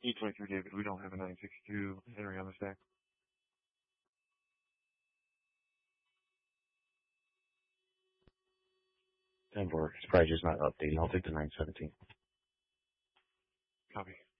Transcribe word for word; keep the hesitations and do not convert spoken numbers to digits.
E twenty-three, David, we don't have a nine sixty-two Henry on the stack. ten four. It's probably just not updating. I'll take the nine seventeen. Copy.